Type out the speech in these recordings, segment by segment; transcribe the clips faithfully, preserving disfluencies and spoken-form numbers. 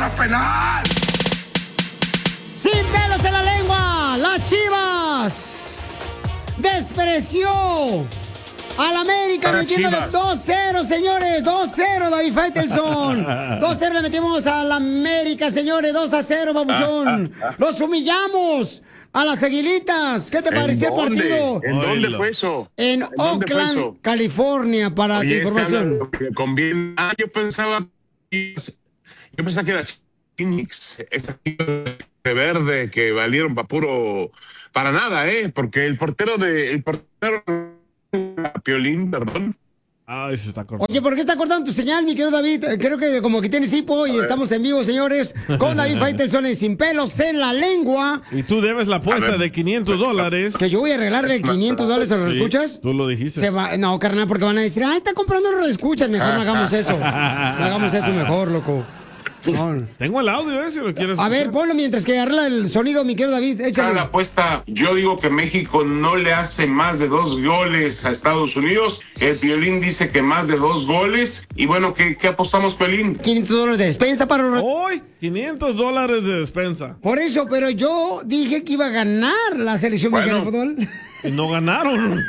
zona penal. Sin pelos en la lengua, las Chivas despreció al América metiéndole dos cero, señores. dos cero, David Faitelson. dos cero le metimos al América, señores. dos a cero, babuchón. Los humillamos a las Aguilitas. ¿Qué te pareció el partido? ¿En dónde fue eso? En Oakland, California, para tu información. Que conviene. Ah, yo pensaba, yo pensaba que era Phoenix, esa de verde que valieron para puro, para nada, eh, porque el portero de, el portero Piolín, perdón. Ah, ese está cortando. Oye, ¿por qué está cortando tu señal, mi querido David? Creo que como que tienes hipo y estamos en vivo, señores, con David Faitelson en Sin Pelos en la Lengua. Y tú debes la apuesta de quinientos dólares. Que yo voy a arreglarle el quinientos dólares a los Sí, escuchas. tú lo dijiste. Se va, no, carnal, porque van a decir, ah, está comprando los escuchas. Mejor no hagamos eso. No hagamos eso mejor, loco. No. Tengo el audio, ¿eh? Si lo quieres A ver, escuchar. ponlo mientras que arregla el sonido, mi querido David. Échale. La apuesta, yo digo que México no le hace más de dos goles a Estados Unidos. El Piolín dice que más de dos goles. Y bueno, ¿qué, qué apostamos, Piolín? quinientos dólares de despensa para los... Hoy, quinientos dólares de despensa. Por eso, pero yo dije que iba a ganar la selección Bueno. mexicana de fútbol. Y no ganaron.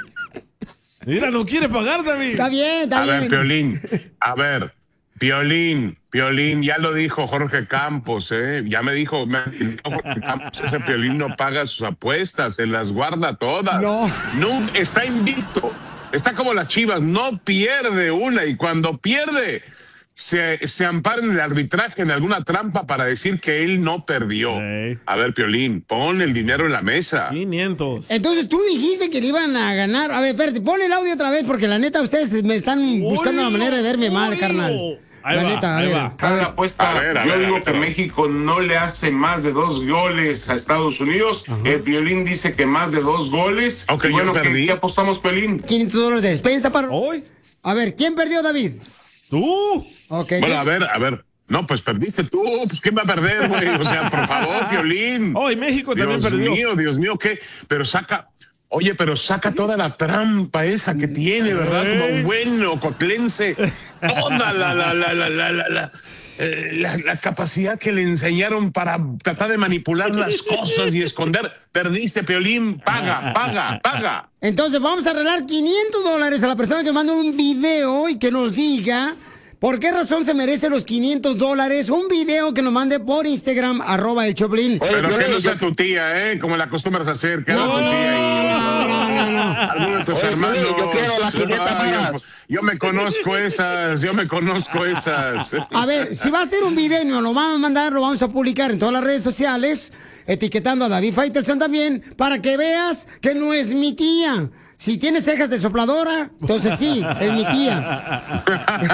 Mira, no quiere pagar, David. Está bien, está A bien. ver, Piolín, a ver, Piolín, Piolín, ya lo dijo Jorge Campos, ¿eh? Ya me dijo, me dijo Jorge Campos, ese Piolín no paga sus apuestas, se las guarda todas. No. No, está invicto, está como las Chivas, no pierde una y cuando pierde se, se ampara en el arbitraje, en alguna trampa para decir que él no perdió. Ey. A ver, Piolín, pon el dinero en la mesa. quinientos. Entonces tú dijiste que le iban a ganar. A ver, espérate, pon el audio otra vez porque la neta ustedes me están buscando la manera de verme mal, carnal. Ahí la va, neta, a ahí ver. va. A ver. La apuesta, A ver, a yo ver, digo a ver, que a ver. México no le hace más de dos goles a Estados Unidos. El Piolín dice que más de dos goles. Ok, Y yo bueno, ¿qué, perdí. qué apostamos, Piolín? quinientos dólares de despensa para... Hoy, A ver, ¿quién perdió, David? tú. Ok. Bueno, a ver, a ver. No, pues perdiste tú, pues ¿qué va a perder, güey? O sea, por favor, Piolín. Hoy México también Dios perdió. mío, Dios mío, ¿qué? Pero saca, oye, pero saca toda la trampa esa que tiene, ¿verdad? Como bueno, cotlense. Toda la, la, la, la, la, la, la, eh, la, la capacidad que le enseñaron para tratar de manipular las cosas y esconder. Perdiste, Piolín, paga, paga, paga. Entonces vamos a arreglar quinientos dólares a la persona que manda un video y que nos diga por qué razón se merece los quinientos dólares. Un video que nos mande por Instagram, arroba el Choplin. Pero que no sea tu tía, ¿eh? Como la acostumbras a hacer, que No, haga tu tía y no, no, no, no. alguno de tus Oye, hermanos. yo quiero las quinientas Ay, yo, varas. yo me conozco esas, yo me conozco esas. A ver, si va a ser un video y nos lo vamos a mandar, lo vamos a publicar en todas las redes sociales, etiquetando a David Faitelson también, para que veas que no es mi tía. Si tiene cejas de sopladora, entonces sí, es mi tía.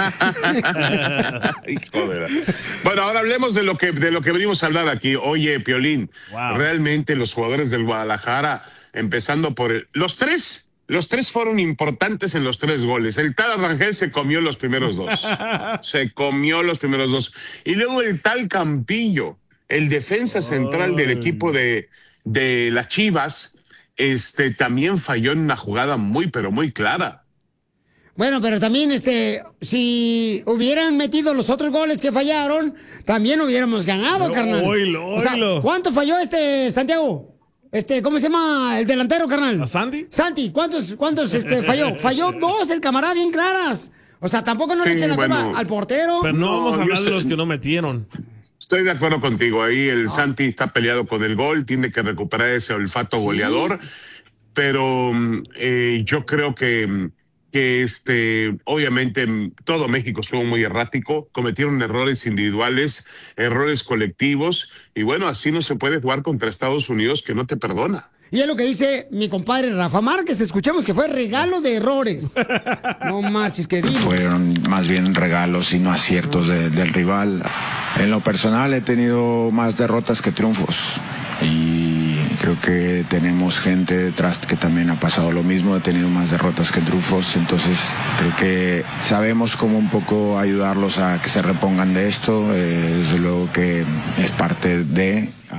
Hijo de la- Bueno, ahora hablemos de lo que de lo que venimos a hablar aquí. Oye, Piolín, Wow. realmente los jugadores del Guadalajara, empezando por el- los tres, los tres fueron importantes en los tres goles. El tal Rangel se comió los primeros dos, se comió los primeros dos, y luego el tal Campillo, el defensa central del equipo de de las Chivas, este también falló en una jugada muy pero muy clara. Bueno, pero también, este, si hubieran metido los otros goles que fallaron, también hubiéramos ganado, Pero carnal. oílo, O sea, oílo. ¿cuánto falló este Santiago? Este, ¿cómo se llama el delantero, carnal? ¿A Sandy? Santi, ¿cuántos, cuántos este, falló? Falló dos el camarada bien claras. O sea, tampoco no le Sí, echen la culpa bueno. al portero. Pero no, No, vamos a yo hablar de sé- los que no metieron. Estoy de acuerdo contigo. Ahí el Santi está peleado con el gol, tiene que recuperar ese olfato goleador. Pero mm, eh, yo creo que, mm, que este, obviamente mm, todo México estuvo muy errático, cometieron errores individuales, errores colectivos, y bueno, así no se puede jugar contra Estados Unidos, que no te perdona. Y es lo que dice mi compadre Rafa Márquez. Escuchemos que fue regalo de errores. No marches, que dimos. Fueron más bien regalos y no aciertos de- del rival. En lo personal he tenido más derrotas que triunfos y creo que tenemos gente detrás que también ha pasado lo mismo, he tenido más derrotas que triunfos, entonces creo que sabemos cómo un poco ayudarlos a que se repongan de esto, eh, desde luego que es parte de... A ver.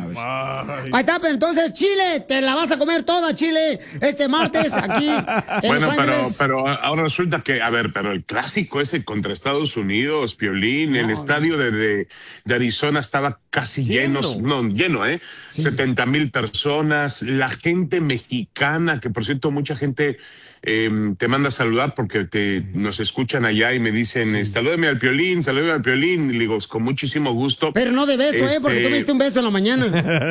Ahí está, pero entonces, Chile, te la vas a comer toda, Chile, este martes aquí en bueno, Los pero, Ángeles. pero ahora resulta que, a ver, pero el clásico ese contra Estados Unidos, Piolín, no, el estadio de, de, de Arizona estaba casi lleno, lleno no, lleno, ¿eh? Sí. setenta mil personas, la gente mexicana, que por cierto, mucha gente eh, te manda a saludar porque te, nos escuchan allá y me dicen, sí. salúdeme al Piolín, salúdeme al Piolín, y le digo, con muchísimo gusto. Pero no de beso, este, ¿eh? Porque tú me diste un beso en la mañana.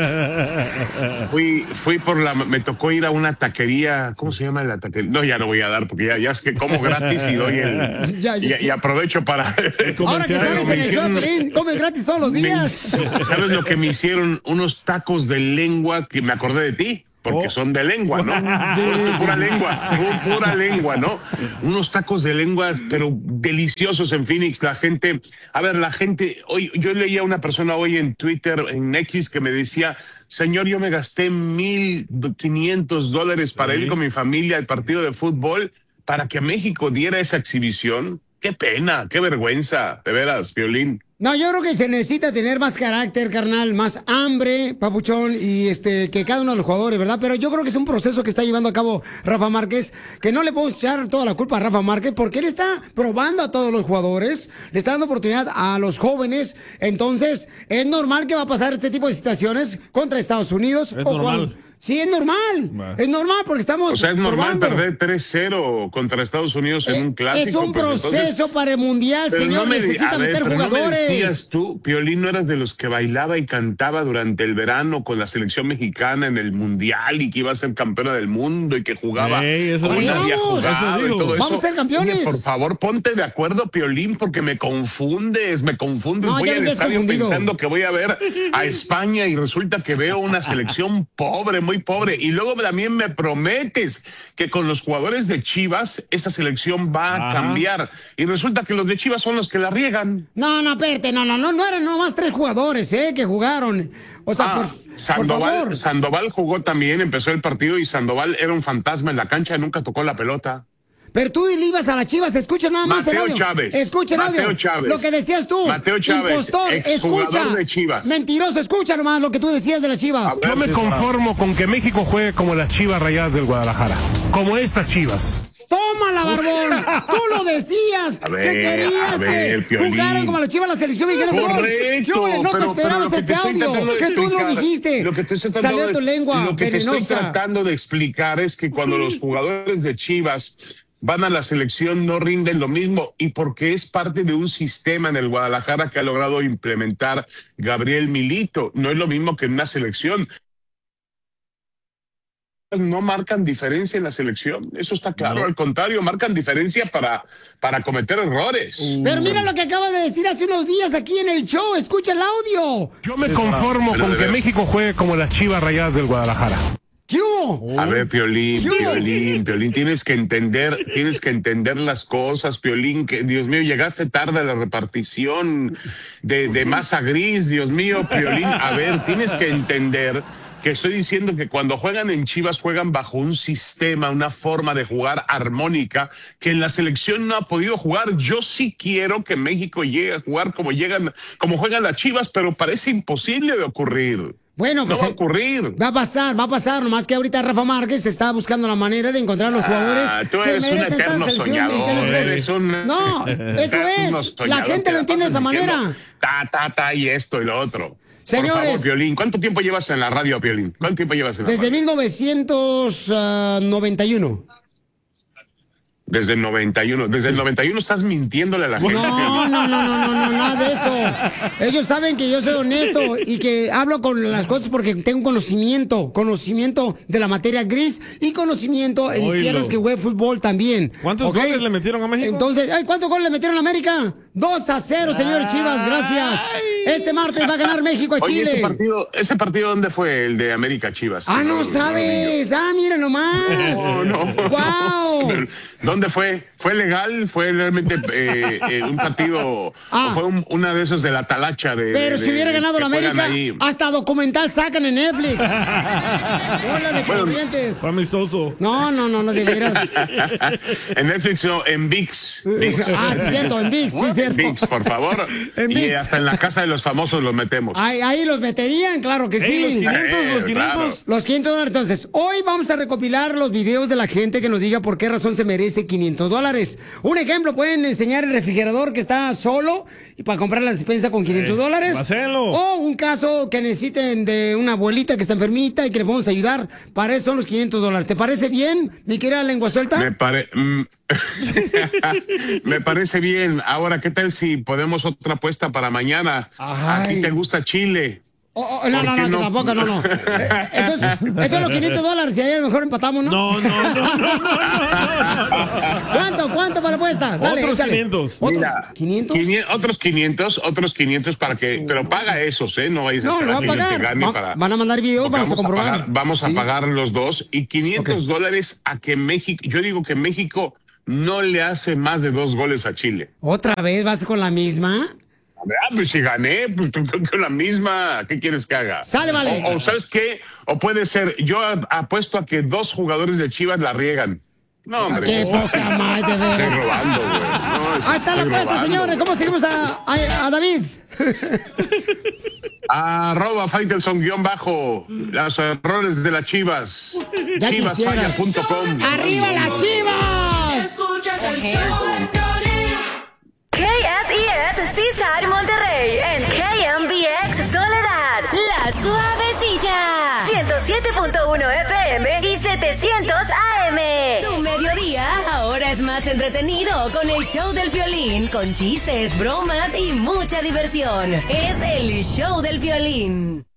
Fui, fui por la, me tocó ir a una taquería, ¿cómo se llama la taquería? No, ya no voy a dar, porque ya, ya es que como gratis y doy el, ya, y, sí. y aprovecho para... Ahora que sales en el show, Piolín, comes gratis todos los días. Me, ¿sabes lo que me hicieron? Unos tacos de lengua que me acordé de ti. Porque oh. son de lengua, ¿no? Sí, pura sí. lengua, pura lengua, ¿no? Unos tacos de lengua, pero deliciosos en Phoenix. La gente, a ver, la gente, hoy yo leía a una persona hoy en Twitter, en X, que me decía, señor, yo me gasté mil quinientos dólares para sí. ir con mi familia al partido de fútbol para que México diera esa exhibición. Qué pena, qué vergüenza, de veras, Piolín. No, yo creo que se necesita tener más carácter, carnal, más hambre, papuchón, y este que cada uno de los jugadores, ¿verdad? Pero yo creo que es un proceso que está llevando a cabo Rafa Márquez, que no le podemos echar toda la culpa a Rafa Márquez, porque él está probando a todos los jugadores, le está dando oportunidad a los jóvenes, entonces es normal que va a pasar este tipo de situaciones contra Estados Unidos. Es o normal. Cuando... Sí, es normal, bueno. es normal porque estamos O sea, es normal probando. perder tres cero contra Estados Unidos en eh, un clásico. Es un proceso entonces, para el Mundial, señor, no me, necesita ver, meter jugadores. ¿No me decías tú, Piolín, no eras de los que bailaba y cantaba durante el verano con la selección mexicana en el Mundial y que iba a ser campeona del mundo y que jugaba hey, eso como nadie había jugado y todo eso? Vamos a ser campeones. Oye, por favor, ponte de acuerdo, Piolín, porque me confundes, me confundes. No, voy al estadio confundido. pensando que voy a ver a España y resulta que veo una selección pobre, muy pobre, y luego también me prometes que con los jugadores de Chivas esta selección va a Ajá. cambiar y resulta que los de Chivas son los que la riegan. No, no, espérate, no, no, no, no eran nomás tres jugadores, eh, que jugaron. O sea, ah, por, Sandoval, por favor. Sandoval jugó también, empezó el partido y Sandoval era un fantasma en la cancha, nunca tocó la pelota. Pero tú le ibas a las Chivas, escucha nada más Mateo el audio. Chávez. Escucha el audio. Mateo Chávez. Lo que decías tú. Mateo Chávez. Impostor, escucha. De Chivas. Mentiroso, escucha nomás lo que tú decías de las Chivas. Yo me conformo con que México juegue como las Chivas Rayadas del Guadalajara. Como estas Chivas. ¡Tómala, barbón! Tú lo decías, a ver, que querías ver, que Piolín. jugaran como la Chivas la selección mexicana. Correcto, Yo, no pero, te esperabas este audio, que tú lo dijiste. Lo que te estoy Salió de tu lengua Lo que venenosa. te estoy tratando de explicar es que cuando los jugadores de Chivas van a la selección no rinden lo mismo y porque es parte de un sistema en el Guadalajara que ha logrado implementar Gabriel Milito. No es lo mismo que en una selección. No marcan diferencia en la selección, eso está claro, no. Al contrario, marcan diferencia para, para cometer errores. Uh. Pero mira lo que acabas de decir hace unos días aquí en el show, escucha el audio. Yo me conformo con que México juegue como las Chivas Rayadas del Guadalajara. ¿Qué hubo? A ver, Piolín, Piolín, Piolín, tienes que entender, tienes que entender las cosas, Piolín, que Dios mío, llegaste tarde a la repartición de, de masa gris, Dios mío, Piolín, a ver, tienes que entender que estoy diciendo que cuando juegan en Chivas juegan bajo un sistema, una forma de jugar armónica que en la selección no ha podido jugar. Yo sí quiero que México llegue a jugar como llegan, como juegan las Chivas, pero parece imposible de ocurrir. Bueno, pues no va a ocurrir. Va a pasar, va a pasar, nomás que ahorita Rafa Márquez está buscando la manera de encontrar los jugadores ah, tú que eres merecen un eterno soñador, eres un No, eso es. La gente lo entiende de esa manera. Ta, ta, ta, y esto y lo otro. Señores. Por favor, Piolín, ¿cuánto tiempo llevas en la radio, Piolín? ¿Cuánto tiempo llevas en la Desde radio? mil novecientos noventa y uno. Desde el noventa y uno. Desde el noventa y uno estás mintiéndole a la gente. No, no, no, no, no, no, nada de eso. Ellos saben que yo soy honesto y que hablo con las cosas porque tengo conocimiento, conocimiento de la materia gris y conocimiento en mis tierras que jugué fútbol también. ¿Cuántos ¿okay? goles le metieron a México? Entonces, ay, ¿cuántos goles le metieron a América? dos a cero, señor Chivas, gracias. Este martes va a ganar México a Chile. Oye, ese partido, ¿ese partido dónde fue? El de América Chivas. Ah, no, no sabes. No, ah, mira nomás. No, no. Wow. ¿Dónde fue? ¿Fue legal? ¿Fue realmente eh, eh, un partido? Ah. ¿O fue un, una de esos de la talacha? De, Pero de, si hubiera de, ganado la América, ahí. hasta documental sacan en Netflix. Hola de bueno, corrientes. Fue amistoso. No, no, no, no, de veras. En Netflix no, en ViX. Ah, sí, cierto, en ViX, sí, cierto. VIX, por favor. En y VIX. hasta en la casa de los famosos los metemos. Ahí, ahí los meterían, claro que Ey, sí. los quinientos, Eh, los quinientos. claro. Los quinientos dólares. Entonces, hoy vamos a recopilar los videos de la gente que nos diga por qué razón se merece quinientos dólares. Un ejemplo, pueden enseñar el refrigerador que está solo y para comprar la despensa con quinientos dólares. Marcelo. O un caso que necesiten de una abuelita que está enfermita y que le podemos ayudar. Para eso son los quinientos dólares. ¿Te parece bien, mi querida lengua suelta? Me, pare- mm, Me parece bien. Ahora, ¿qué tal si podemos otra apuesta para mañana? ¿A ti Ay. te gusta Chile? Oh, oh, no, ¿Por no, qué no, que no? tampoco, no, no. Eh, Entonces, estos son los quinientos dólares y ahí a lo mejor empatamos, ¿no? No, no, no, no, no, no. ¿Cuánto? ¿Cuánto para la apuesta? Dale, Otros échale. quinientos. ¿Otros Mira, quinientos? quinien- otros quinientos, otros quinientos para que, pero paga esos, ¿eh? No vayas a No, lo esperar va a que yo te pagar. gane Va- para. van a mandar videos, Porque vamos a comprobar. pagar- vamos a Sí. pagar los dos y quinientos dólares a que México, yo digo que México no le hace más de dos goles a Chile. ¿Otra vez vas con la misma? Ah, pues si gané, pues tú- tú- con la misma, ¿qué quieres que haga? Sale, vale. O, o ¿sabes qué? O puede ser, yo a- apuesto a que dos jugadores de Chivas la riegan. No, hombre. ¡Qué estoy poca madre, de veras! robando, güey. No, es que Ahí está la estoy apuesta, robando. señores. ¿Cómo seguimos a, a, a David? Arroba Faitelson guión bajo. Los errores de las Chivas. Ya Chivasfalla quisieras. punto com. ¡Arriba las Chivas! Escuchas el show de Piolín. K S E S Seaside Monterrey en K M B X Soledad, La Suavecita, ciento siete punto uno F M y setecientos A M. Tu mediodía ahora es más entretenido con el show del Piolín, con chistes, bromas y mucha diversión. Es el show del Piolín.